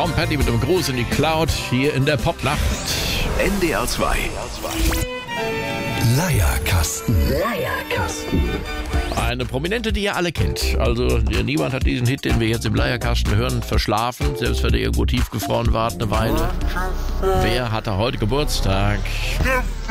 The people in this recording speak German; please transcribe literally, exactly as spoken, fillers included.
Tom Petty mit einem Gruß in die Cloud hier in der Popnacht. N D R zwei. Leierkasten. Leierkasten. Eine Prominente, die ihr alle kennt. Also niemand hat diesen Hit, den wir jetzt im Leierkasten hören, verschlafen. Selbst wenn er irgendwo tiefgefroren war, eine Weile. Wer hatte heute Geburtstag?